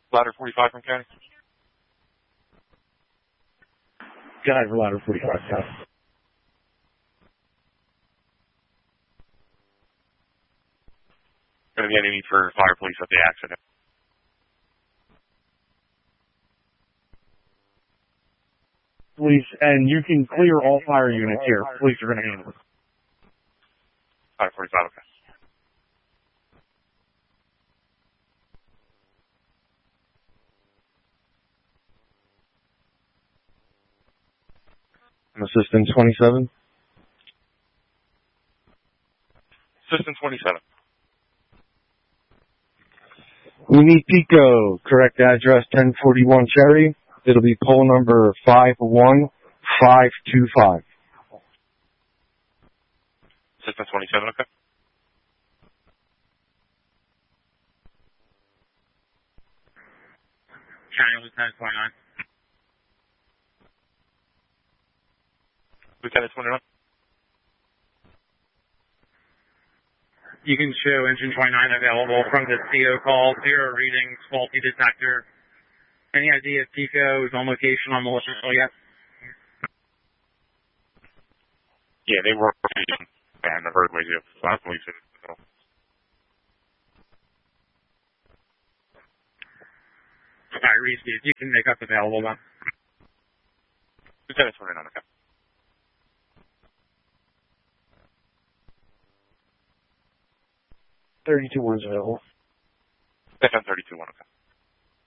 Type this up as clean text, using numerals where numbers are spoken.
Ladder 45 from County. Guy for Ladder 45, County. Going to be any need for fire police at the accident. Police, and you can clear all fire units here. Police are going to handle it. Ladder 45, okay. Assistant 27. Assistant 27. We need Pico. Correct address 1041 Cherry. It'll be poll number 51525. Assistant 27, okay. County Lieutenant 29. Lieutenant 29. You can show engine 29 available from the CO call, 0 readings, faulty detector. Any idea if Pico is on location on Militia Hill yet? Yeah, they were and the heard ways of last police. So. Alright, Reese, you can make up available then. Lieutenant 29, okay. 32 one's available. FM 32-1, okay.